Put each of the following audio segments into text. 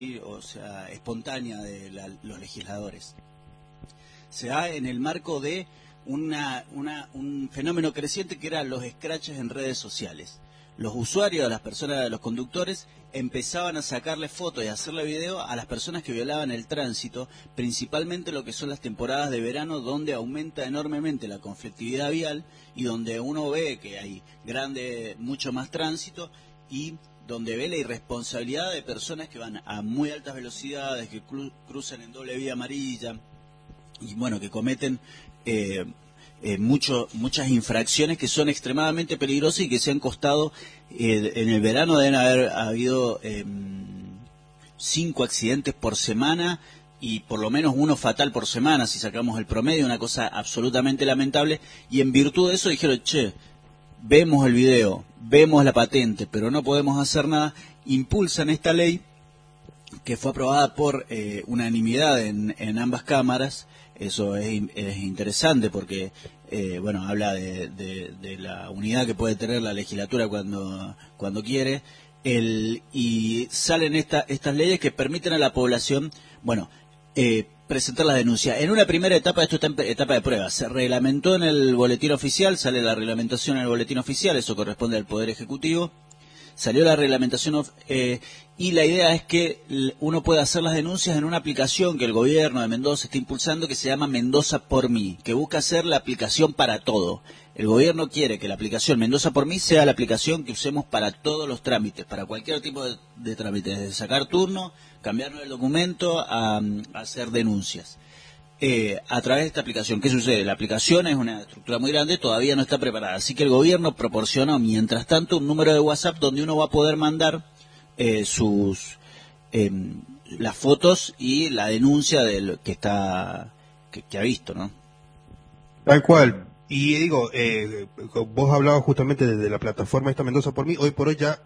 o sea, espontánea de los legisladores. Se da en el marco de un fenómeno creciente que eran los scratches en redes sociales. Los usuarios, las personas, los conductores, empezaban a sacarle fotos y a hacerle video a las personas que violaban el tránsito, principalmente lo que son las temporadas de verano, donde aumenta enormemente la conflictividad vial y donde uno ve que hay mucho más tránsito y donde ve la irresponsabilidad de personas que van a muy altas velocidades, que cruzan en doble vía amarilla y bueno, que cometen muchas infracciones que son extremadamente peligrosas y que se han costado, en el verano deben haber habido 5 accidentes por semana y por lo menos uno fatal por semana, si sacamos el promedio, una cosa absolutamente lamentable, y en virtud de eso dijeron, che, vemos el video, vemos la patente, pero no podemos hacer nada, impulsan esta ley que fue aprobada por unanimidad en ambas cámaras. Eso es interesante porque, bueno, habla de la unidad que puede tener la legislatura cuando quiere, y salen estas leyes que permiten a la población, bueno, presentar las denuncias. En una primera etapa, esto está en etapa de prueba, se reglamentó en el boletín oficial, sale la reglamentación en el boletín oficial, eso corresponde al Poder Ejecutivo. Salió la reglamentación y la idea es que uno pueda hacer las denuncias en una aplicación que el gobierno de Mendoza está impulsando, que se llama Mendoza por Mí, que busca ser la aplicación para todo. El gobierno quiere que la aplicación Mendoza por Mí sea la aplicación que usemos para todos los trámites, para cualquier tipo de trámites, desde sacar turno, cambiarnos el documento, a hacer denuncias. A través de esta aplicación. ¿Qué sucede? La aplicación es una estructura muy grande, todavía no está preparada, así que el gobierno proporcionó, mientras tanto, un número de WhatsApp donde uno va a poder mandar las fotos y la denuncia de lo que ha visto, ¿no? Tal cual. Y digo, vos hablabas justamente de la plataforma esta Mendoza por Mí. Hoy por hoy ya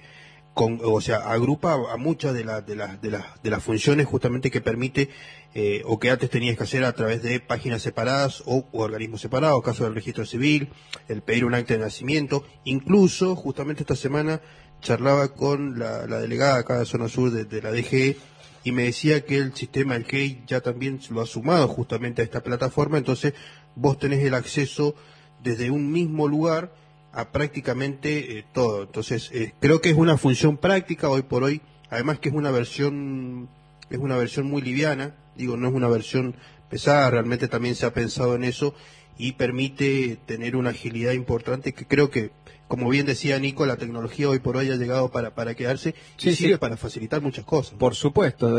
agrupa a muchas de las funciones justamente que permite, o que antes tenías que hacer a través de páginas separadas o organismos separados, caso del registro civil, el pedir un acta de nacimiento. Incluso, justamente esta semana, charlaba con la delegada acá de Zona Sur de la DGE, y me decía que el sistema, el GEI, ya también lo ha sumado justamente a esta plataforma, entonces vos tenés el acceso desde un mismo lugar a prácticamente todo. Entonces creo que es una función práctica hoy por hoy, además que es una versión muy liviana, digo, no es una versión pesada, realmente también se ha pensado en eso y permite tener una agilidad importante que creo que, como bien decía Nico, la tecnología hoy por hoy ha llegado para quedarse y sirve para facilitar muchas cosas. Por supuesto,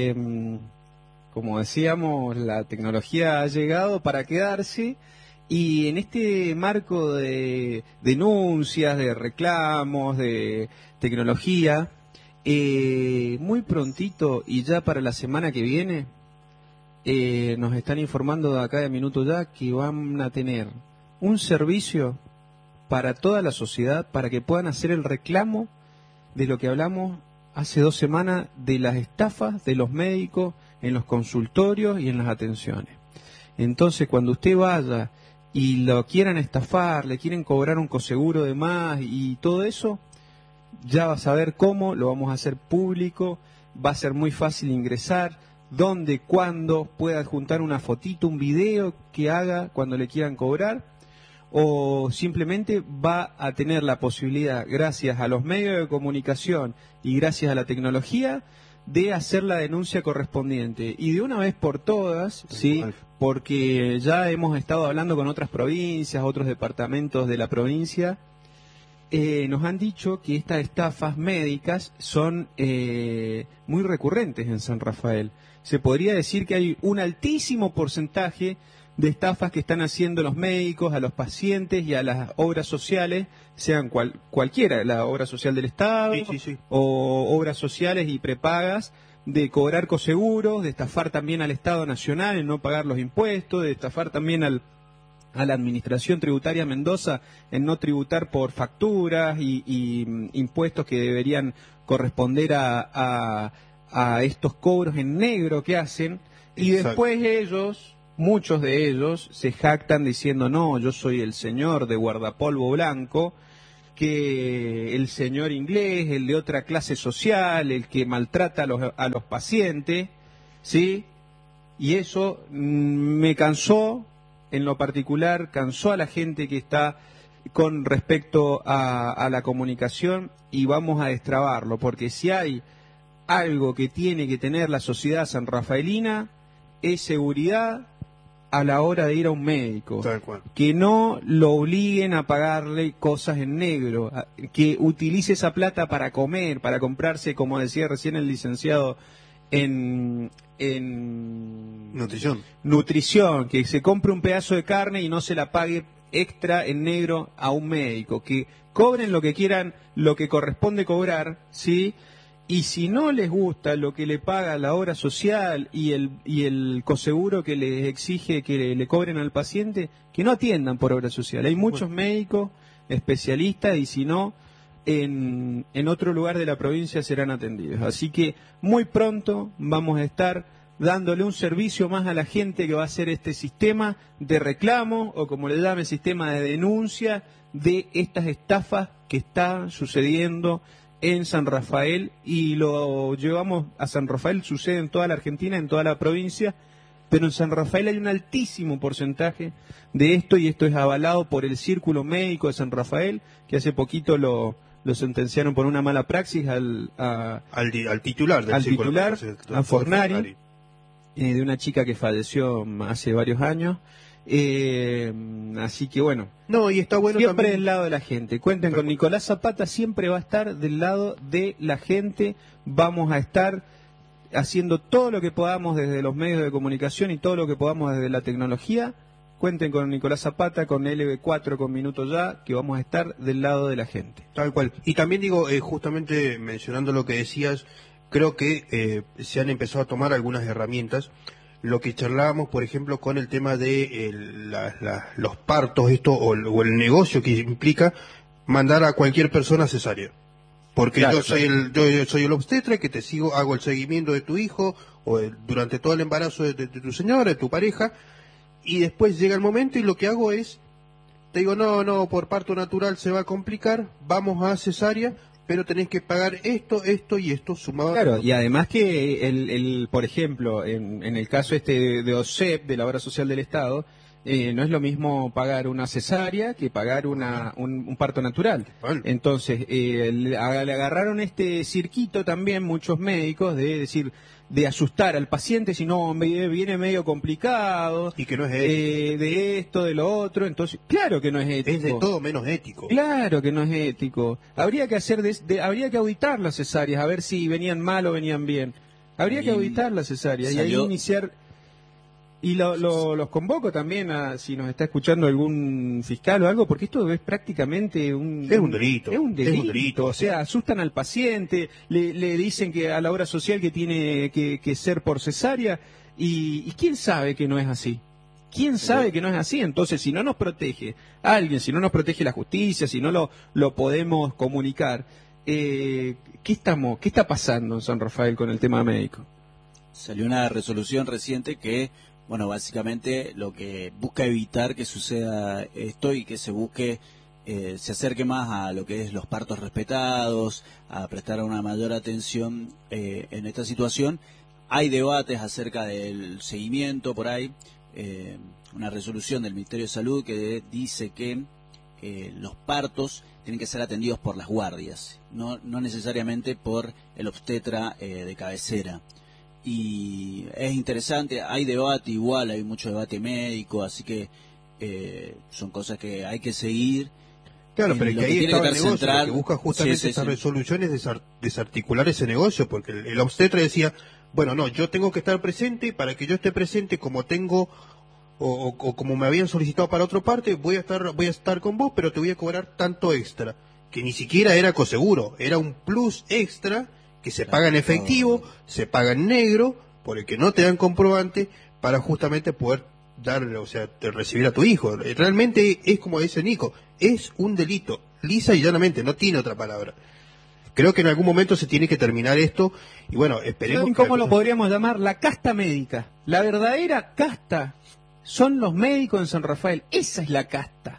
como decíamos, la tecnología ha llegado para quedarse. Y en este marco de denuncias, de reclamos, de tecnología, muy prontito y ya para la semana que viene, nos están informando de acá de Minuto Ya que van a tener un servicio para toda la sociedad para que puedan hacer el reclamo de lo que hablamos hace 2 semanas, de las estafas de los médicos en los consultorios y en las atenciones. Entonces, cuando usted vaya y lo quieran estafar, le quieren cobrar un coseguro de más y todo eso, ya va a saber cómo, lo vamos a hacer público, va a ser muy fácil ingresar, dónde, cuándo, puede adjuntar una fotito, un video que haga cuando le quieran cobrar, o simplemente va a tener la posibilidad, gracias a los medios de comunicación y gracias a la tecnología, de hacer la denuncia correspondiente. Y de una vez por todas, ¿sí? Porque ya hemos estado hablando con otras provincias, otros departamentos de la provincia, nos han dicho que estas estafas médicas son muy recurrentes en San Rafael. Se podría decir que hay un altísimo porcentaje de estafas que están haciendo los médicos a los pacientes y a las obras sociales, sean cualquiera, la obra social del Estado, o obras sociales y prepagas, de cobrar coseguros, de estafar también al Estado Nacional en no pagar los impuestos, de estafar también a la Administración Tributaria Mendoza en no tributar por facturas y impuestos que deberían corresponder a estos cobros en negro que hacen. Y después muchos de ellos se jactan diciendo, no, yo soy el señor de guardapolvo blanco, que el señor inglés, el de otra clase social, el que maltrata a los pacientes, ¿sí? Y eso me cansó, en lo particular, cansó a la gente que está con respecto a la comunicación, y vamos a destrabarlo, porque si hay algo que tiene que tener la sociedad sanrafaelina es seguridad a la hora de ir a un médico, que no lo obliguen a pagarle cosas en negro, que utilice esa plata para comer, para comprarse, como decía recién el licenciado, en nutrición, que se compre un pedazo de carne y no se la pague extra en negro a un médico, que cobren lo que quieran, lo que corresponde cobrar, ¿sí? Y si no les gusta lo que le paga la obra social y el coseguro que les exige que le cobren al paciente, que no atiendan por obra social. Hay muchos médicos especialistas, y si no, en otro lugar de la provincia serán atendidos. Así que muy pronto vamos a estar dándole un servicio más a la gente, que va a ser este sistema de reclamo, o como le llame, sistema de denuncia de estas estafas que están sucediendo en San Rafael, y lo llevamos a San Rafael. Sucede en toda la Argentina, en toda la provincia, pero en San Rafael hay un altísimo porcentaje de esto, y esto es avalado por el Círculo Médico de San Rafael, que hace poquito lo sentenciaron por una mala praxis al titular del Círculo, a Fornari, de una chica que falleció hace varios años. Así que bueno, y está bueno siempre también del lado de la gente. Cuenten con Nicolás Zapata, siempre va a estar del lado de la gente. Vamos a estar haciendo todo lo que podamos desde los medios de comunicación y todo lo que podamos desde la tecnología. Cuenten con Nicolás Zapata, con LB4, con Minuto Ya, que vamos a estar del lado de la gente. Tal cual. Y también digo, justamente mencionando lo que decías, creo que se han empezado a tomar algunas herramientas. Lo que charlábamos, por ejemplo, con el tema de los partos, o el negocio que implica mandar a cualquier persona cesárea. Porque yo soy el obstetra que te hago el seguimiento de tu hijo, o durante todo el embarazo de tu señora, de tu pareja, y después llega el momento y lo que hago es, te digo, no, por parto natural se va a complicar, vamos a cesárea, pero tenés que pagar esto y esto sumado. Claro, y además que por ejemplo, en el caso de OSEP, de la Obra Social del Estado, no es lo mismo pagar una cesárea que pagar un parto natural. Bueno. Entonces, le agarraron este cirquito también muchos médicos de asustar al paciente, si no viene medio complicado, y que no es ético. De esto, de lo otro. Entonces, claro que no es ético. Es de todo menos ético. Claro que no es ético. Habría que habría que auditar las cesáreas, a ver si venían mal o venían bien. Habría que auditar las cesáreas y ahí iniciar. Y los convoco también si nos está escuchando algún fiscal o algo, porque esto es prácticamente un delito. Es un delito. O sea, asustan al paciente, le dicen que a la obra social que tiene que ser por cesárea, y ¿quién sabe que no es así? ¿Quién sabe que no es así? Entonces, si no nos protege alguien, si no nos protege la justicia, si no lo podemos comunicar, ¿qué está pasando en San Rafael con el tema médico? Salió una resolución reciente que, bueno, básicamente lo que busca evitar que suceda esto y que se busque, se acerque más a lo que es los partos respetados, a prestar una mayor atención en esta situación. Hay debates acerca del seguimiento por ahí, una resolución del Ministerio de Salud que dice que los partos tienen que ser atendidos por las guardias, no necesariamente por el obstetra de cabecera. Y es interesante, hay debate igual, hay mucho debate médico, así que son cosas que hay que seguir. Claro, pero es que ahí está el negocio, que busca justamente estas resoluciones, desarticular ese negocio, porque el obstetra decía, bueno, no, yo tengo que estar presente, para que yo esté presente como tengo, o como me habían solicitado para otra parte, voy a estar con vos, pero te voy a cobrar tanto extra, que ni siquiera era coseguro, era un plus extra, que se paga en efectivo, se paga en negro, por el que no te dan comprobante, para justamente poder recibir a tu hijo. Realmente es como dice Nico, es un delito, lisa y llanamente, no tiene otra palabra. Creo que en algún momento se tiene que terminar esto, y bueno, esperemos. ¿Cómo lo podríamos llamar? La casta médica. La verdadera casta son los médicos en San Rafael, esa es la casta.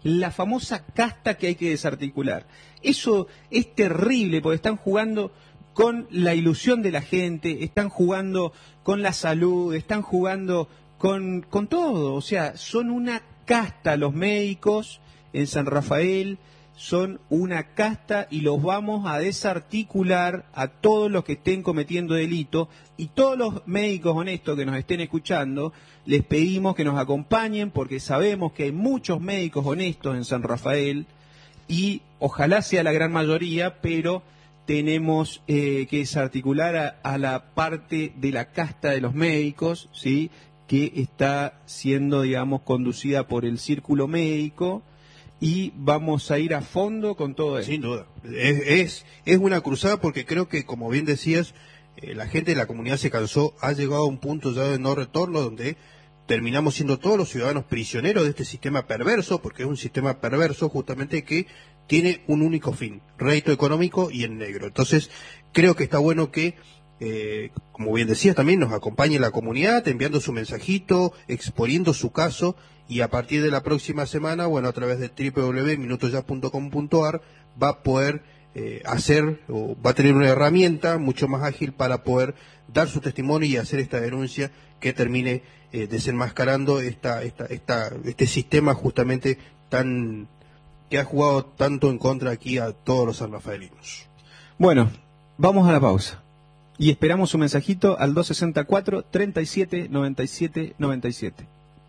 la famosa casta que hay que desarticular. Eso es terrible porque están jugando con la ilusión de la gente, están jugando con la salud, están jugando con todo. O sea, son una casta los médicos en San Rafael, son una casta y los vamos a desarticular a todos los que estén cometiendo delito, y todos los médicos honestos que nos estén escuchando, les pedimos que nos acompañen porque sabemos que hay muchos médicos honestos en San Rafael y ojalá sea la gran mayoría, pero tenemos que desarticular a la parte de la casta de los médicos, ¿sí?, que está siendo, digamos, conducida por el círculo médico, y vamos a ir a fondo con todo eso. Sin duda. Es una cruzada porque creo que, como bien decías, la gente de la comunidad se cansó, ha llegado a un punto ya de no retorno donde terminamos siendo todos los ciudadanos prisioneros de este sistema perverso, porque es un sistema perverso justamente que tiene un único fin, rédito económico y en negro. Entonces, creo que está bueno que, como bien decías, también nos acompañe la comunidad enviando su mensajito, exponiendo su caso, y a partir de la próxima semana, bueno, a través de www.minutoya.com.ar va a poder hacer, o va a tener una herramienta mucho más ágil para poder dar su testimonio y hacer esta denuncia que termine desenmascarando este sistema justamente que ha jugado tanto en contra aquí a todos los sanrafaelinos. Bueno, vamos a la pausa y esperamos su mensajito al 264 37 97 97.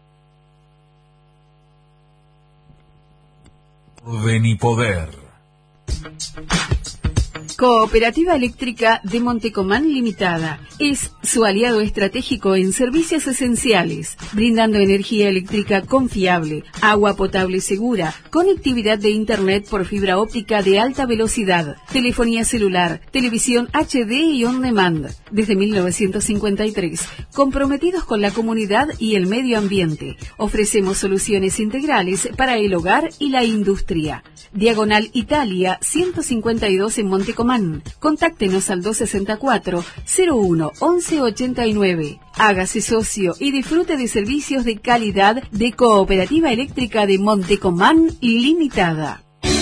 Orden y poder. Cooperativa Eléctrica de Montecomán Limitada es su aliado estratégico en servicios esenciales, brindando energía eléctrica confiable, agua potable segura, conectividad de Internet por fibra óptica de alta velocidad, telefonía celular, televisión HD y on demand. Desde 1953, comprometidos con la comunidad y el medio ambiente, ofrecemos soluciones integrales para el hogar y la industria. Diagonal Italia 152 en Montecomán. Contáctenos al 264-01-1189. Hágase socio y disfrute de servicios de calidad de Cooperativa Eléctrica de Montecomán Limitada.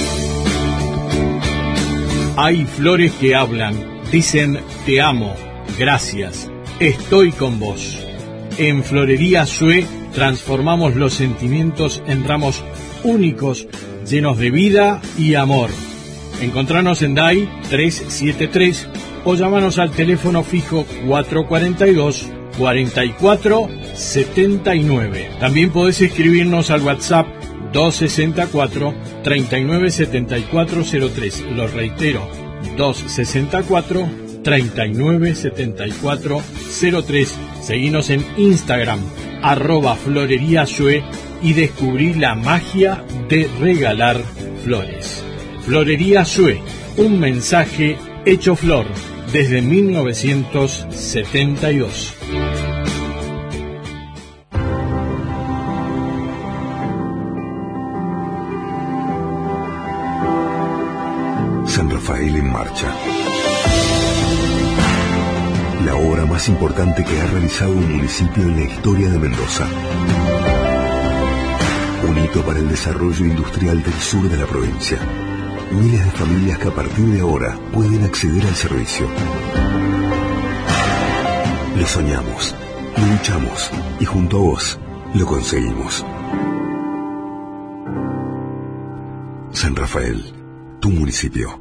Hay flores que hablan, dicen te amo, gracias, estoy con vos. En Florería Sue transformamos los sentimientos en ramos únicos, llenos de vida y amor. Encontranos en DAI 373 o llámanos al teléfono fijo 442-4479. También podés escribirnos al WhatsApp 264-397403. Lo reitero, 264-397403. Seguinos en Instagram, @floreriasue, y descubrí la magia de regalar flores. Florería Sue, un mensaje hecho flor desde 1972. San Rafael en marcha. La obra más importante que ha realizado un municipio en la historia de Mendoza. Un hito para el desarrollo industrial del sur de la provincia. Miles de familias que a partir de ahora pueden acceder al servicio. Lo soñamos, lo luchamos y junto a vos lo conseguimos. San Rafael, tu municipio.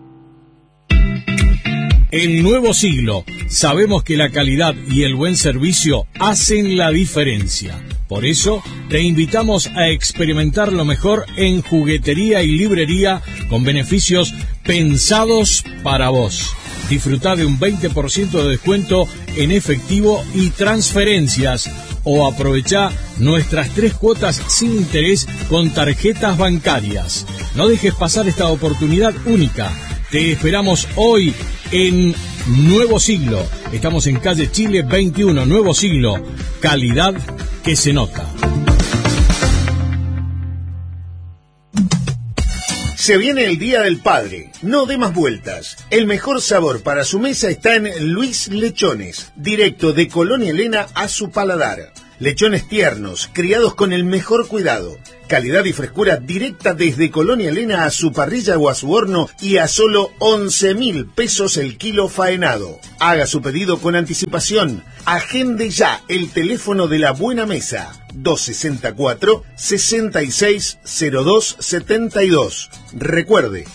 En Nuevo Siglo, sabemos que la calidad y el buen servicio hacen la diferencia. Por eso, te invitamos a experimentar lo mejor en juguetería y librería con beneficios pensados para vos. Disfrutá de un 20% de descuento en efectivo y transferencias, o aprovechá nuestras 3 cuotas sin interés con tarjetas bancarias. No dejes pasar esta oportunidad única. Te esperamos hoy en Nuevo Siglo. Estamos en calle Chile 21, Nuevo Siglo. Calidad que se nota. Se viene el Día del Padre. No dé más vueltas. El mejor sabor para su mesa está en Luis Lechones, directo de Colonia Elena a su paladar. Lechones tiernos, criados con el mejor cuidado. Calidad y frescura directa desde Colonia Elena a su parrilla o a su horno y a solo 11.000 pesos el kilo faenado. Haga su pedido con anticipación. Agende ya el teléfono de La Buena Mesa. 264-660272. Recuerde,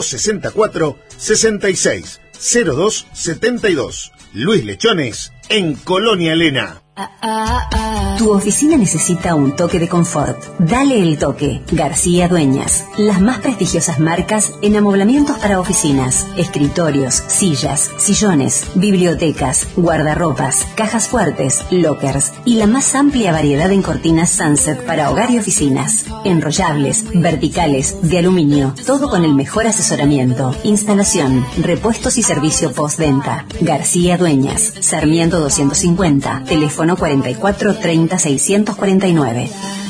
264-660272. Luis Lechones, en Colonia Elena. Tu oficina necesita un toque de confort. Dale el toque. García Dueñas. Las más prestigiosas marcas en amoblamientos para oficinas, escritorios, sillas, sillones, bibliotecas, guardarropas, cajas fuertes, lockers y la más amplia variedad en cortinas Sunset para hogar y oficinas. Enrollables, verticales, de aluminio. Todo con el mejor asesoramiento, instalación, repuestos y servicio postventa. García Dueñas. Sarmiento 250. Teléfono 44 30 649.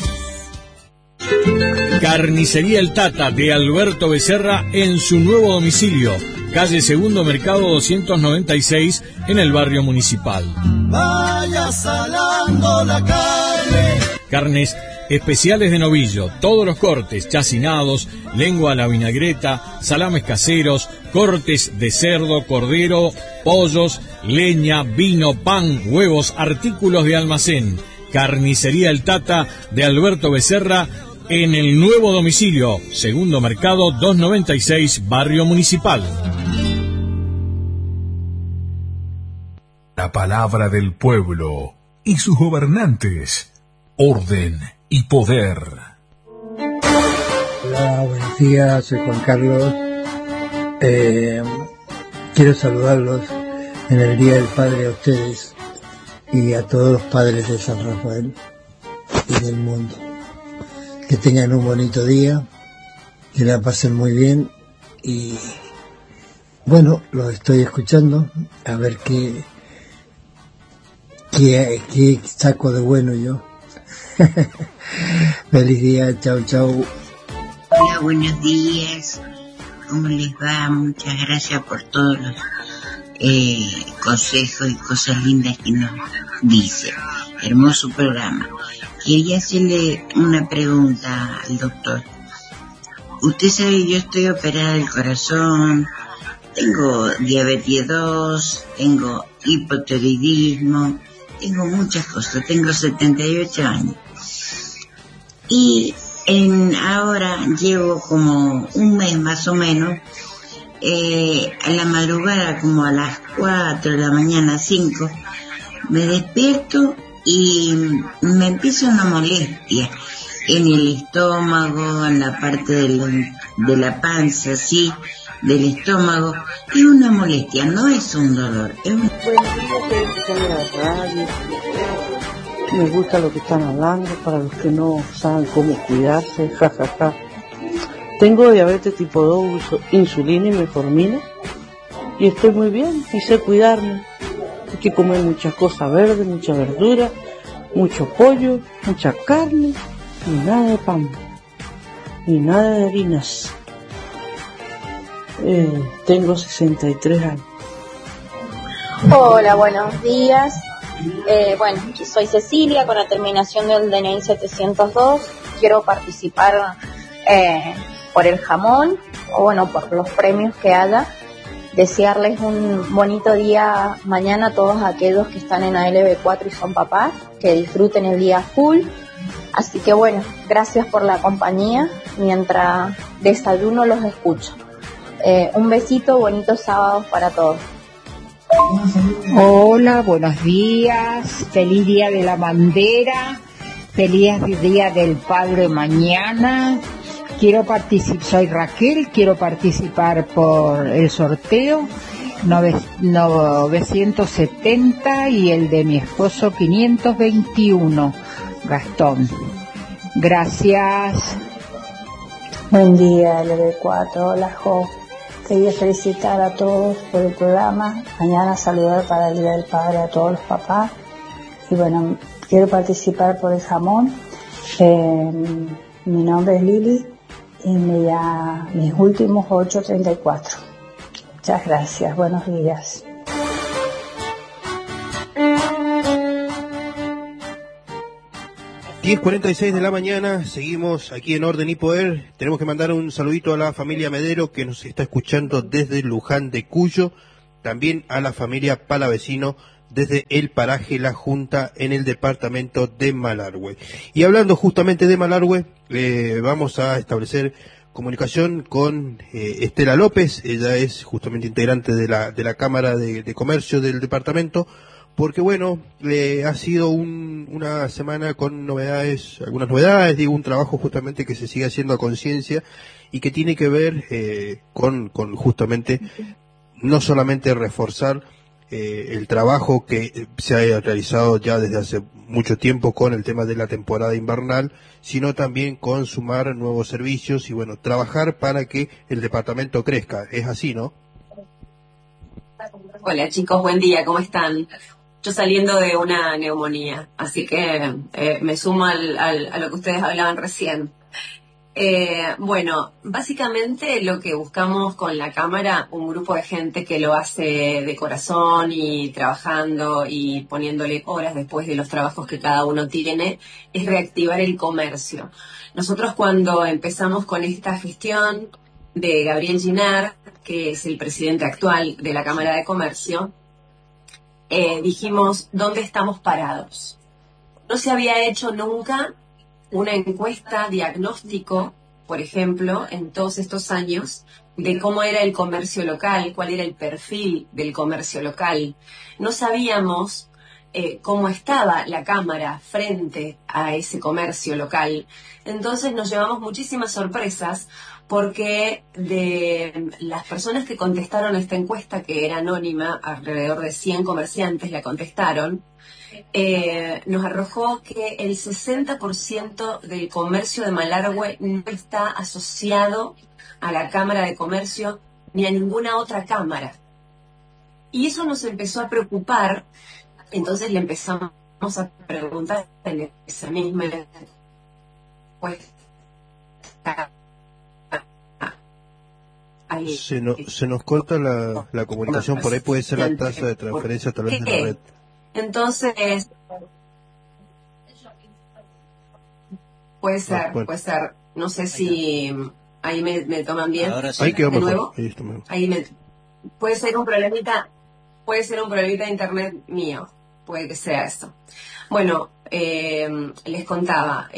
Carnicería El Tata de Alberto Becerra en su nuevo domicilio, calle Segundo Mercado 296 en el barrio Municipal. Vaya salando la carne. Carnes especiales de novillo, todos los cortes, chacinados, lengua a la vinagreta, salames caseros, cortes de cerdo, cordero, pollos, leña, vino, pan, huevos, artículos de almacén. Carnicería El Tata de Alberto Becerra en el nuevo domicilio, Segundo Mercado 296, barrio Municipal. La palabra del pueblo y sus gobernantes. Orden y poder. Hola, buenos días, soy Juan Carlos. Quiero saludarlos en el Día del Padre a ustedes y a todos los padres de San Rafael y del mundo. Que tengan un bonito día, que la pasen muy bien y bueno, los estoy escuchando a ver qué saco de bueno yo. Feliz día, chao, chao. Hola, buenos días. ¿Cómo les va? Muchas gracias por todos los consejos y cosas lindas que nos dice. Hermoso programa. Quería hacerle una pregunta al doctor. Usted sabe, yo estoy operada del corazón, tengo diabetes 2, tengo hipotiroidismo, tengo muchas cosas, tengo 78 años. Y ahora llevo como un mes más o menos, a la madrugada como a las 4 de la mañana, 5, me despierto y me empieza una molestia en el estómago, en la parte de la panza, así, del estómago. Es una molestia, no es un dolor. Es un... Me gusta lo que están hablando, para los que no saben cómo cuidarse, jajaja. Tengo diabetes tipo 2, uso insulina y metformina y estoy muy bien y sé cuidarme. Hay que comer muchas cosas verdes, mucha verdura, mucho pollo, mucha carne y nada de pan, ni nada de harinas. Tengo 63 años. Hola, buenos días. Bueno, soy Cecilia con la terminación del DNI 702. Quiero participar por el jamón o bueno, por los premios que haya. Desearles un bonito día mañana a todos aquellos que están en ALB4 y son papás, que disfruten el día full. Así que bueno, gracias por la compañía. Mientras desayuno los escucho. Un besito, bonitos sábados para todos. Hola, buenos días, feliz día de la bandera, feliz día del padre mañana. Quiero participar, soy Raquel, quiero participar por el sorteo 970 y el de mi esposo 521, Gastón. Gracias. Buen día, LB4, hola Jo. Quería felicitar a todos por el programa. Mañana saludar para el Día del Padre a todos los papás. Y bueno, quiero participar por el jamón. Mi nombre es Lili y mis últimos 834. Muchas gracias, buenos días. 10:46 de la mañana, seguimos aquí en Orden y Poder. Tenemos que mandar un saludito a la familia Medero que nos está escuchando desde Luján de Cuyo, también a la familia Palavecino desde el paraje La Junta en el departamento de Malargüe. Y hablando justamente de Malargüe, vamos a establecer comunicación con Estela López. Ella es justamente integrante de la Cámara de Comercio del departamento, porque bueno, ha sido una semana con novedades, algunas novedades, digo, un trabajo justamente que se sigue haciendo a conciencia y que tiene que ver con justamente no solamente reforzar el trabajo que se ha realizado ya desde hace mucho tiempo con el tema de la temporada invernal, sino también con sumar nuevos servicios y bueno, trabajar para que el departamento crezca. Es así, ¿no? Hola chicos, buen día, ¿cómo están? Yo saliendo de una neumonía, así que me sumo a lo que ustedes hablaban recién. Bueno, básicamente lo que buscamos con la Cámara, un grupo de gente que lo hace de corazón y trabajando y poniéndole horas después de los trabajos que cada uno tiene, es reactivar el comercio. Nosotros cuando empezamos con esta gestión de Gabriel Ginar, que es el presidente actual de la Cámara de Comercio, dijimos, ¿dónde estamos parados? No se había hecho nunca una encuesta diagnóstico, por ejemplo, en todos estos años, de cómo era el comercio local, cuál era el perfil del comercio local. No sabíamos cómo estaba la Cámara frente a ese comercio local. Entonces nos llevamos muchísimas sorpresas porque de las personas que contestaron esta encuesta, que era anónima, alrededor de 100 comerciantes la contestaron, nos arrojó que el 60% del comercio de Malargüe no está asociado a la Cámara de Comercio ni a ninguna otra cámara. Y eso nos empezó a preocupar, entonces le empezamos a preguntar en esa misma encuesta. Se nos corta la comunicación, por ahí puede ser la tasa de transferencia a través de la red. Entonces, puede ser, no sé si ahí me toman bien. Ahora sí. Ahí quedó de mejor. Nuevo. Puede ser un problemita de internet mío, puede que sea esto. Bueno, les contaba,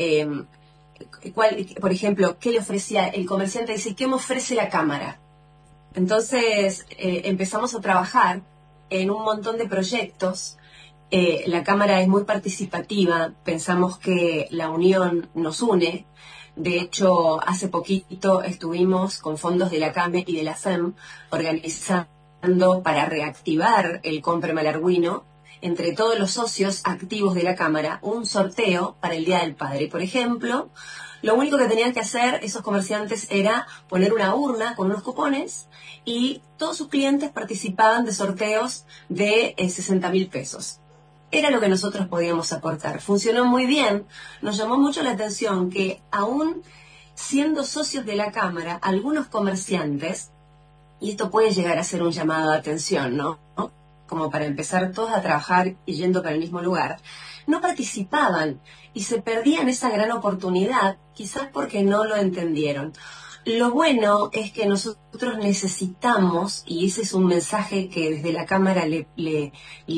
por ejemplo, ¿qué le ofrecía el comerciante? Dice, ¿qué me ofrece la Cámara? Entonces empezamos a trabajar en un montón de proyectos. La Cámara es muy participativa, pensamos que la unión nos une. De hecho, hace poquito estuvimos con fondos de la CAME y de la FEM organizando para reactivar el Compre Malarguino entre todos los socios activos de la Cámara un sorteo para el Día del Padre. Por ejemplo, lo único que tenían que hacer esos comerciantes era poner una urna con unos cupones y todos sus clientes participaban de sorteos de 60.000 pesos. Era lo que nosotros podíamos aportar. Funcionó muy bien. Nos llamó mucho la atención que aún siendo socios de la Cámara, algunos comerciantes, y esto puede llegar a ser un llamado de atención, ¿no? Como para empezar todos a trabajar y yendo para el mismo lugar, no participaban y se perdían esa gran oportunidad, quizás porque no lo entendieron. Lo bueno es que nosotros necesitamos, y ese es un mensaje que desde la Cámara le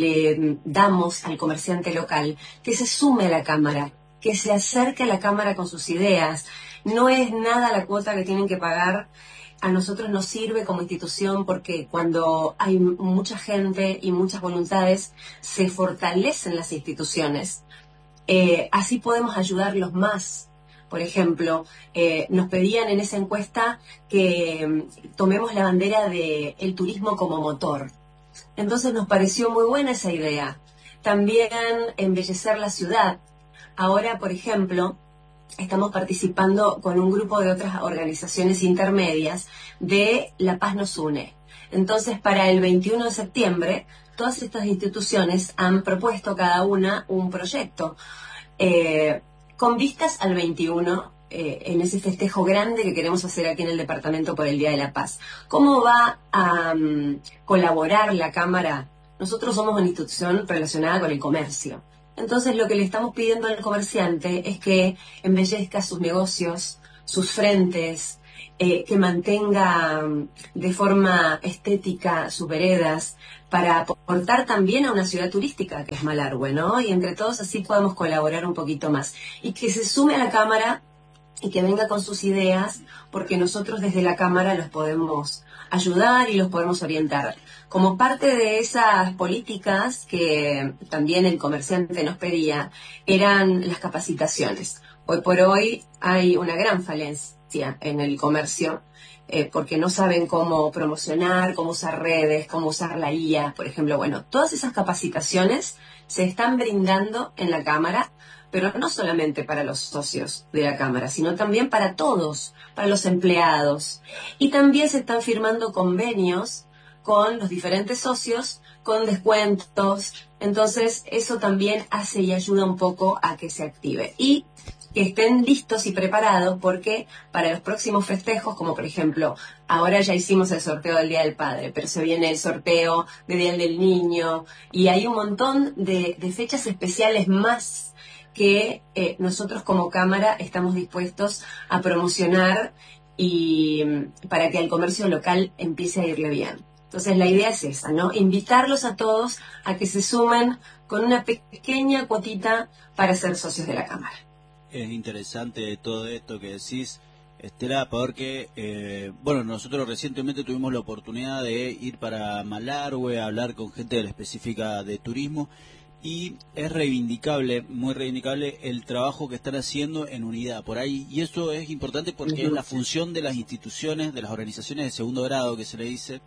damos al comerciante local, que se sume a la Cámara, que se acerque a la Cámara con sus ideas. No es nada la cuota que tienen que pagar. A nosotros nos sirve como institución porque cuando hay mucha gente y muchas voluntades, se fortalecen las instituciones. Así podemos ayudarlos más. Por ejemplo, nos pedían en esa encuesta que tomemos la bandera del turismo como motor. Entonces nos pareció muy buena esa idea. También embellecer la ciudad. Ahora, por ejemplo, estamos participando con un grupo de otras organizaciones intermedias de La Paz nos une. Entonces, para el 21 de septiembre, todas estas instituciones han propuesto cada una un proyecto con vistas al 21, en ese festejo grande que queremos hacer aquí en el departamento por el Día de la Paz. ¿Cómo va a colaborar la Cámara? Nosotros somos una institución relacionada con el comercio. Entonces lo que le estamos pidiendo al comerciante es que embellezca sus negocios, sus frentes, que mantenga de forma estética sus veredas, para aportar también a una ciudad turística que es Malargüe, ¿no? Y entre todos así podemos colaborar un poquito más. Y que se sume a la Cámara y que venga con sus ideas, porque nosotros desde la Cámara los podemos ayudar y los podemos orientar. Como parte de esas políticas que también el comerciante nos pedía, eran las capacitaciones. Hoy por hoy hay una gran falencia en el comercio, porque no saben cómo promocionar, cómo usar redes, cómo usar la IA, por ejemplo. Bueno, todas esas capacitaciones se están brindando en la Cámara, pero no solamente para los socios de la Cámara, sino también para todos, para los empleados. Y también se están firmando convenios con los diferentes socios, con descuentos. Entonces, eso también hace y ayuda un poco a que se active. Y que estén listos y preparados, porque para los próximos festejos, como por ejemplo, ahora ya hicimos el sorteo del Día del Padre, pero se viene el sorteo del Día del Niño, y hay un montón de fechas especiales más que nosotros como Cámara estamos dispuestos a promocionar y para que el comercio local empiece a irle bien. Entonces la idea es esa, ¿no? Invitarlos a todos a que se sumen con una pequeña cuotita para ser socios de la Cámara. Es interesante todo esto que decís, Estela, porque, bueno, nosotros recientemente tuvimos la oportunidad de ir para Malargüe a hablar con gente de la específica de turismo, y es reivindicable, muy reivindicable el trabajo que están haciendo en unidad por ahí, y eso es importante porque es la función de las instituciones, de las organizaciones de segundo grado que se le dice,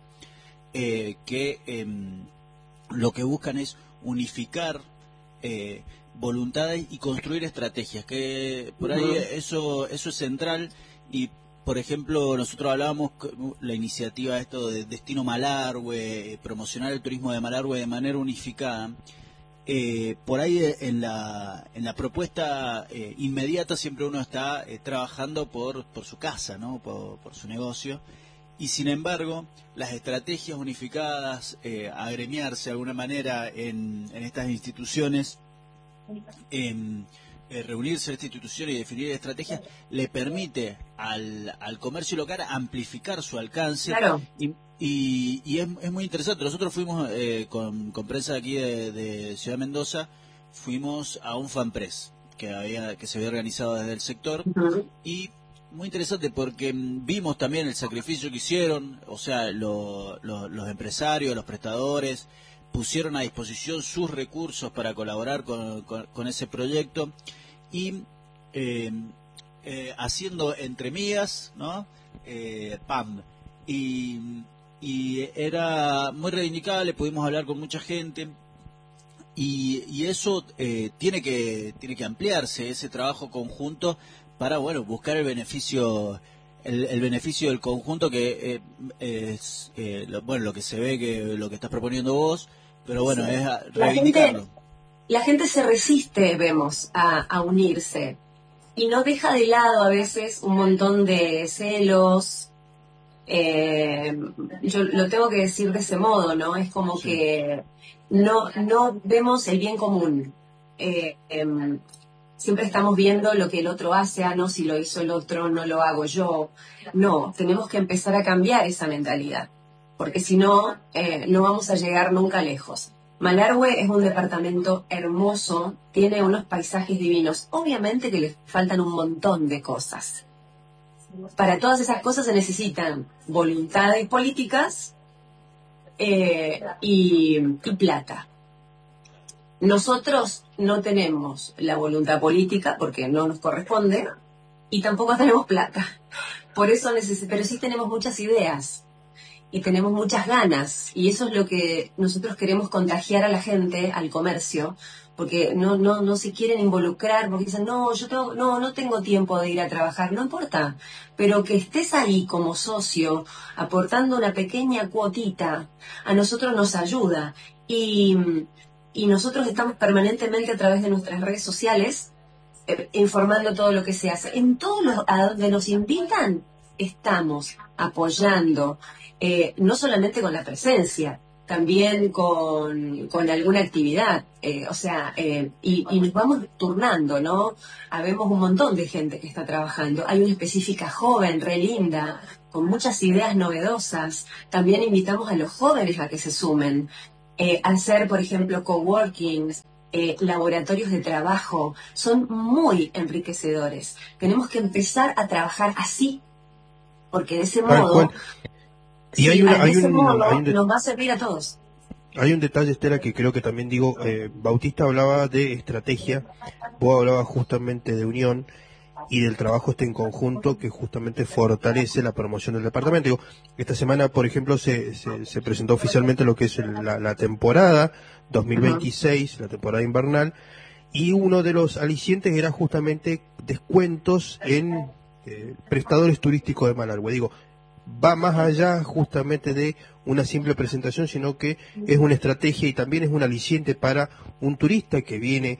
que lo que buscan es unificar voluntades y construir estrategias, que por ahí eso es central. Y por ejemplo, nosotros hablábamos la iniciativa esto de Destino Malargüe, promocionar el turismo de Malargüe de manera unificada. Por ahí en la propuesta inmediata siempre uno está trabajando por su casa, ¿no? Por su negocio, y sin embargo las estrategias unificadas, agremiarse de alguna manera en estas instituciones, reunirse en esta institución y definir estrategias, le permite al comercio local amplificar su alcance. Claro. Y es muy interesante. Nosotros fuimos con prensa aquí de Ciudad Mendoza, fuimos a un FanPress que se había organizado desde el sector, y muy interesante porque vimos también el sacrificio que hicieron, o sea, los empresarios, los prestadores pusieron a disposición sus recursos para colaborar con ese proyecto, y haciendo entremías, ¿no? PAM. Y era muy reivindicable, pudimos hablar con mucha gente, y eso tiene que ampliarse, ese trabajo conjunto, para buscar el beneficio del conjunto, que es lo que se ve, que lo que estás proponiendo vos, pero bueno, sí, es reivindicarlo. La gente se resiste, vemos, a unirse, y no deja de lado a veces un montón de celos. Yo lo tengo que decir de ese modo, ¿no? Es como que no vemos el bien común. Siempre estamos viendo lo que el otro hace, no, si lo hizo el otro, no lo hago yo. No, tenemos que empezar a cambiar esa mentalidad, porque si no, no vamos a llegar nunca lejos. Malargüe es un departamento hermoso, tiene unos paisajes divinos. Obviamente que le faltan un montón de cosas. Para todas esas cosas se necesitan voluntades políticas y plata. Nosotros no tenemos la voluntad política porque no nos corresponde, y tampoco tenemos plata. Por eso pero sí tenemos muchas ideas y tenemos muchas ganas, y eso es lo que nosotros queremos contagiar a la gente, al comercio, porque no se quieren involucrar, porque dicen, no tengo tiempo de ir a trabajar. No importa, pero que estés ahí como socio, aportando una pequeña cuotita, a nosotros nos ayuda. Y nosotros estamos permanentemente a través de nuestras redes sociales informando todo lo que se hace. En todos a donde nos invitan, estamos apoyando, no solamente con la presencia, también con alguna actividad, y nos vamos turnando, ¿no? Habemos un montón de gente que está trabajando. Hay una específica joven, re linda, con muchas ideas novedosas. También invitamos a los jóvenes a que se sumen, a hacer, por ejemplo, coworkings, laboratorios de trabajo. Son muy enriquecedores. Tenemos que empezar a trabajar así, porque de ese modo... Y nos va a servir a todos. Hay un detalle, Estela, que creo que también Bautista hablaba de estrategia, vos hablabas justamente de unión y del trabajo en conjunto que justamente fortalece la promoción del departamento. Digo, esta semana, por ejemplo, se presentó oficialmente lo que es la temporada 2026, la temporada invernal, y uno de los alicientes era justamente descuentos en prestadores turísticos de Malargüe. Digo, va más allá justamente de una simple presentación, sino que es una estrategia y también es un aliciente para un turista que viene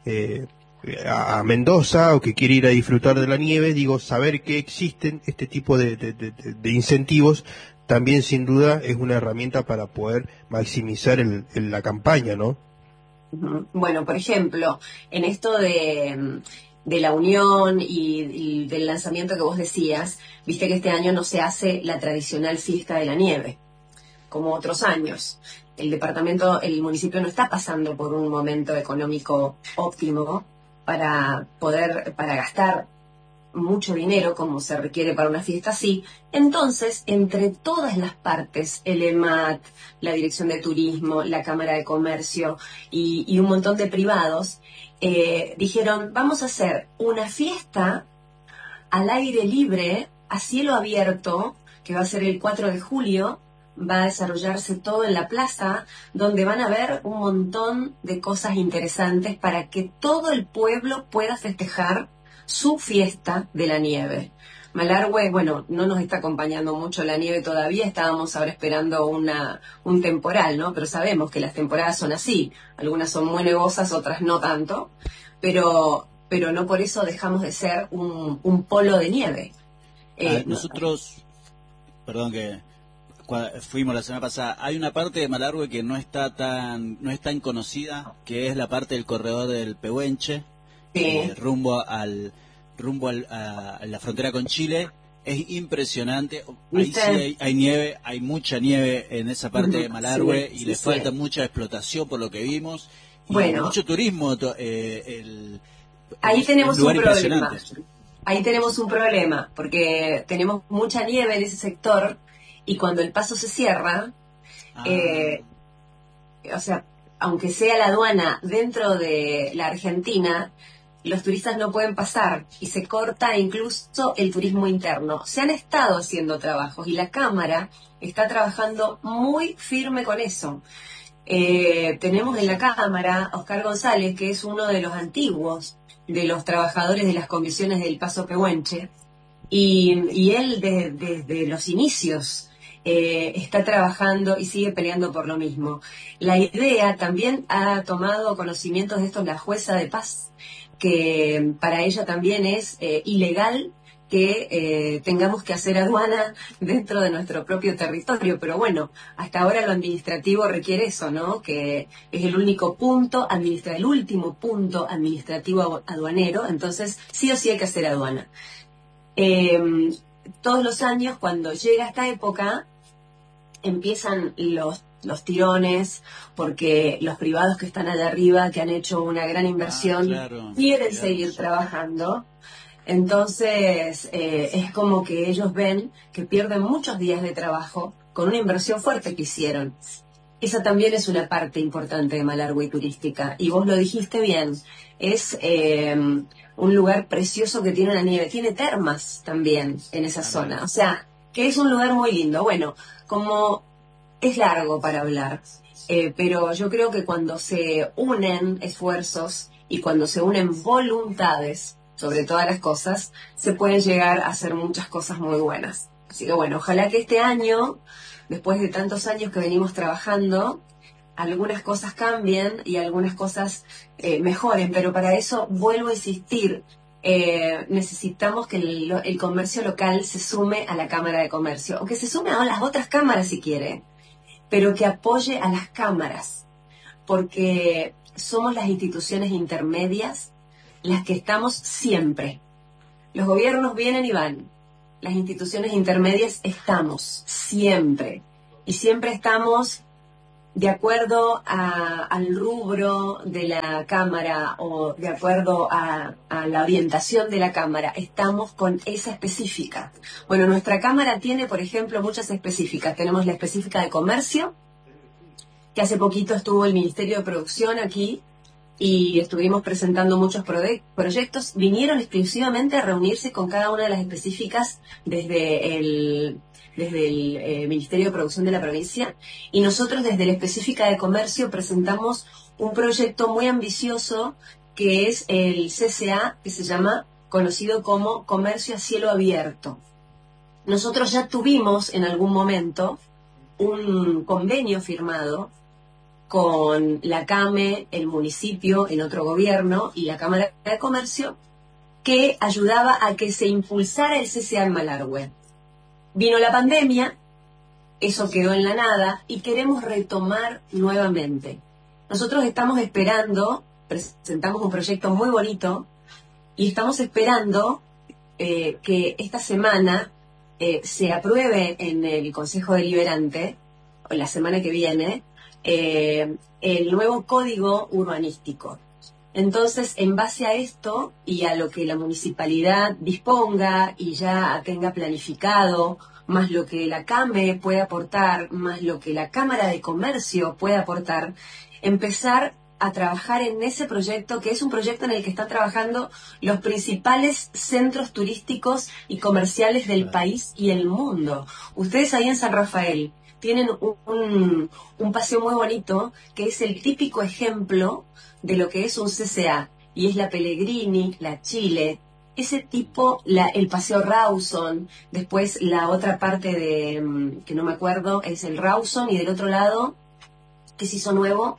a Mendoza o que quiere ir a disfrutar de la nieve. Digo, saber que existen este tipo de incentivos también sin duda es una herramienta para poder maximizar la campaña, ¿no? Bueno, por ejemplo, en esto de la unión y del lanzamiento que vos decías, viste que este año no se hace la tradicional fiesta de la nieve, como otros años. El municipio no está pasando por un momento económico óptimo para gastar mucho dinero como se requiere para una fiesta así. Entonces, entre todas las partes, el EMAT, la Dirección de Turismo, la Cámara de Comercio y un montón de privados, dijeron, vamos a hacer una fiesta al aire libre, a cielo abierto, que va a ser el 4 de julio, va a desarrollarse todo en la plaza, donde van a ver un montón de cosas interesantes para que todo el pueblo pueda festejar su fiesta de la nieve. Malargüe, bueno, no nos está acompañando mucho la nieve todavía, estábamos ahora esperando un temporal, ¿no? Pero sabemos que las temporadas son así, algunas son muy nevosas, otras no tanto, pero no por eso dejamos de ser un polo de nieve. Nosotros, perdón que fuimos la semana pasada, hay una parte de Malargüe que no es tan conocida, que es la parte del corredor del Pehuenche, rumbo a la frontera con Chile. Es impresionante. Ahí sí hay nieve, hay mucha nieve en esa parte de Malargüe, y le falta mucha explotación por lo que vimos, y mucho turismo. Ahí tenemos un problema. Ahí tenemos un problema, porque tenemos mucha nieve en ese sector, y cuando el paso se cierra, aunque sea la aduana dentro de la Argentina, los turistas no pueden pasar y se corta incluso el turismo interno. Se han estado haciendo trabajos y la Cámara está trabajando muy firme con eso. Tenemos en la Cámara a Oscar González, que es uno de los antiguos de los trabajadores de las comisiones del Paso Pehuenche, y él desde los inicios está trabajando y sigue peleando por lo mismo. La idea también ha tomado conocimientos de esto la jueza de paz, que para ella también es ilegal que tengamos que hacer aduana dentro de nuestro propio territorio, pero bueno, hasta ahora lo administrativo requiere eso, ¿no? Que es el último punto administrativo aduanero, entonces sí o sí hay que hacer aduana. Todos los años, cuando llega esta época, empiezan los tirones, porque los privados que están allá arriba, que han hecho una gran inversión, quieren seguir trabajando. Entonces, es como que ellos ven que pierden muchos días de trabajo con una inversión fuerte que hicieron. Esa también es una parte importante de Malargüe turística. Y vos lo dijiste bien, es un lugar precioso que tiene la nieve. Tiene termas también en esa zona. O sea, que es un lugar muy lindo. Bueno, como es largo para hablar, pero yo creo que cuando se unen esfuerzos y cuando se unen voluntades, sobre todas las cosas, se pueden llegar a hacer muchas cosas muy buenas. Así que bueno, ojalá que este año, después de tantos años que venimos trabajando, algunas cosas cambien y algunas cosas mejoren, pero para eso vuelvo a insistir, necesitamos que el comercio local se sume a la Cámara de Comercio, o que se sume a las otras cámaras si quiere, pero que apoye a las cámaras, porque somos las instituciones intermedias las que estamos siempre. Los gobiernos vienen y van, las instituciones intermedias estamos siempre, y siempre estamos de acuerdo al rubro de la Cámara o de acuerdo a la orientación de la Cámara, estamos con esa específica. Bueno, nuestra Cámara tiene, por ejemplo, muchas específicas. Tenemos la específica de comercio, que hace poquito estuvo el Ministerio de Producción aquí y estuvimos presentando muchos proyectos. Vinieron exclusivamente a reunirse con cada una de las específicas desde el Ministerio de Producción de la provincia, y nosotros desde la específica de comercio presentamos un proyecto muy ambicioso que es el CCA, que se llama, conocido como Comercio a Cielo Abierto. Nosotros ya tuvimos en algún momento un convenio firmado con la CAME, el municipio, en otro gobierno, y la Cámara de Comercio, que ayudaba a que se impulsara el CCA en Malargüe. Vino la pandemia, eso quedó en la nada y queremos retomar nuevamente. Nosotros estamos esperando, presentamos un proyecto muy bonito y estamos esperando que esta semana se apruebe en el Consejo Deliberante, o la semana que viene, el nuevo código urbanístico. Entonces, en base a esto y a lo que la municipalidad disponga y ya tenga planificado, más lo que la CAME puede aportar, más lo que la Cámara de Comercio puede aportar, empezar a trabajar en ese proyecto, que es un proyecto en el que están trabajando los principales centros turísticos y comerciales del país y el mundo. Ustedes ahí en San Rafael tienen un paseo muy bonito, que es el típico ejemplo de lo que es un CCA, y es la Pellegrini, la Chile, ese tipo, el paseo Rawson, después la otra parte de, que no me acuerdo, es el Rawson, y del otro lado, que se hizo nuevo.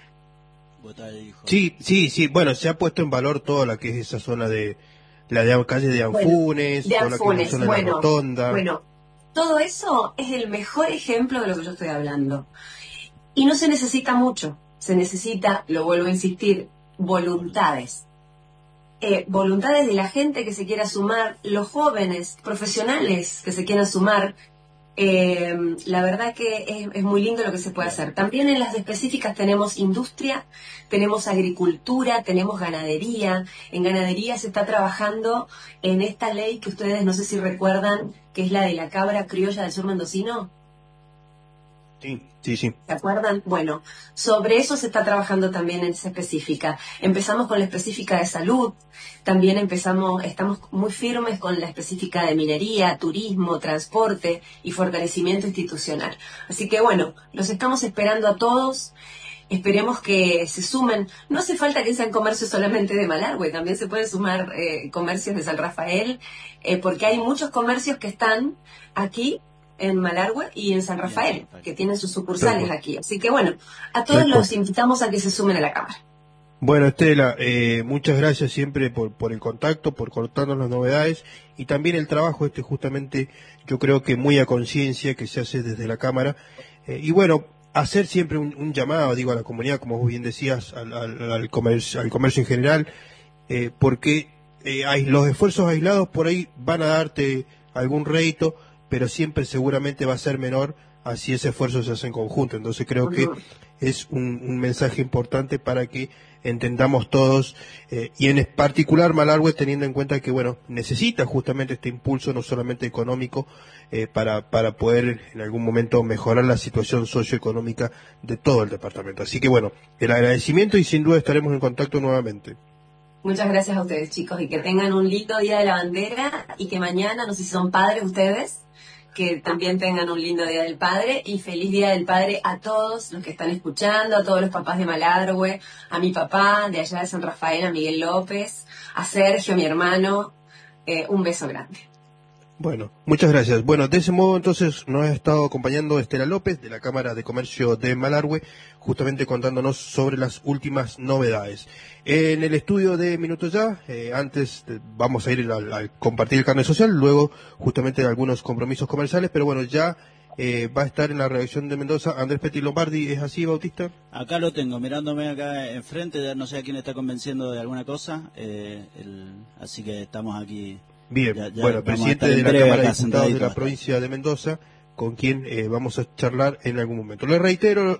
Sí, bueno, se ha puesto en valor toda la que es esa zona de la calle de Anfunes, de toda la que es la zona de la Rotonda. Bueno, todo eso es el mejor ejemplo de lo que yo estoy hablando. Y no se necesita mucho, se necesita, lo vuelvo a insistir, voluntades. Voluntades de la gente que se quiera sumar, los jóvenes, profesionales que se quieran sumar. La verdad que es muy lindo lo que se puede hacer. También en las específicas tenemos industria, tenemos agricultura, tenemos ganadería. En ganadería se está trabajando en esta ley que ustedes no sé si recuerdan, que es la de la cabra criolla del sur mendocino. Sí. ¿Se acuerdan? Bueno, sobre eso se está trabajando también en esa específica. Empezamos con la específica de salud, también estamos muy firmes con la específica de minería, turismo, transporte y fortalecimiento institucional. Así que bueno, los estamos esperando a todos. Esperemos que se sumen. No hace falta que sean comercios solamente de Malargüe, también se pueden sumar comercios de San Rafael, porque hay muchos comercios que están aquí en Malargüe y en San Rafael, que tienen sus sucursales aquí. Así que bueno, a todos los invitamos a que se sumen a la Cámara. Bueno, Estela, muchas gracias siempre por el contacto, por contarnos las novedades y también el trabajo justamente, yo creo que muy a conciencia que se hace desde la Cámara. Y bueno, hacer siempre un llamado, digo, a la comunidad, como vos bien decías, al comercio en general, porque los esfuerzos aislados por ahí van a darte algún rédito, pero siempre seguramente va a ser menor así ese esfuerzo se hace en conjunto. Entonces creo que es un mensaje importante para que entendamos todos, y en particular Malargüe, teniendo en cuenta que, bueno, necesita justamente este impulso, no solamente económico, para poder en algún momento mejorar la situación socioeconómica de todo el departamento. Así que, bueno, el agradecimiento y sin duda estaremos en contacto nuevamente. Muchas gracias a ustedes, chicos, y que tengan un lindo Día de la Bandera, y que mañana, no sé si son padres ustedes, que también tengan un lindo Día del Padre, y feliz Día del Padre a todos los que están escuchando, a todos los papás de Malargüe, a mi papá de allá de San Rafael, a Miguel López, a Sergio, mi hermano, un beso grande. Bueno, muchas gracias. Bueno, de ese modo entonces nos ha estado acompañando Estela López de la Cámara de Comercio de Malargüe, justamente contándonos sobre las últimas novedades. En el estudio de Minuto Ya, antes vamos a ir a compartir el carnet social, luego justamente algunos compromisos comerciales, pero bueno, ya va a estar en la redacción de Mendoza Andrés Petit Lombardi. ¿Es así, Bautista? Acá lo tengo, mirándome acá enfrente, ya no sé a quién está convenciendo de alguna cosa, así que estamos aquí. Bien, ya bueno, presidente de la Cámara de Diputados de la provincia de Mendoza, con quien vamos a charlar en algún momento. Le reitero,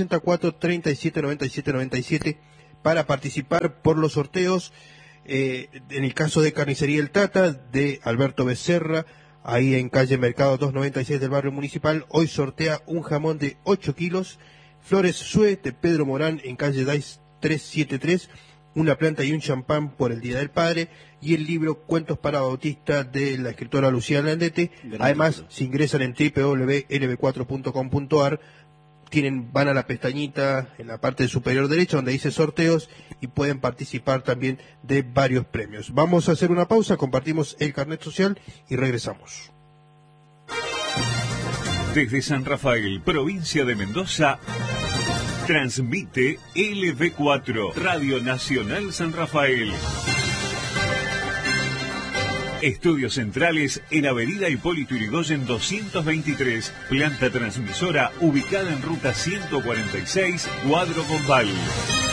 264-3797-97 para participar por los sorteos. En el caso de Carnicería El Tata, de Alberto Becerra, ahí en calle Mercado 296 del barrio municipal, hoy sortea un jamón de 8 kilos. Flores Sue, de Pedro Morán, en calle Dais 373, una planta y un champán por el Día del Padre, y el libro Cuentos para Bautista de la escritora Lucía Landete. Además, si ingresan en www.lb4.com.ar, van a la pestañita en la parte superior derecha donde dice sorteos y pueden participar también de varios premios. Vamos a hacer una pausa, compartimos el carnet social y regresamos. Desde San Rafael, provincia de Mendoza, transmite LB4, Radio Nacional San Rafael. Estudios centrales en Avenida Hipólito Yrigoyen 223, planta transmisora ubicada en ruta 146, Cuadro Bombal.